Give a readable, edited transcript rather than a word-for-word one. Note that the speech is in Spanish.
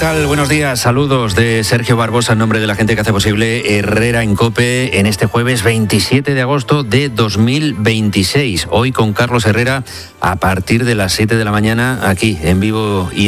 tal? Buenos días, saludos de Sergio Barbosa en nombre de la gente que hace posible Herrera en COPE en este jueves 27 de agosto de 2026. Hoy con Carlos Herrera a partir de las 7 de la mañana aquí en vivo y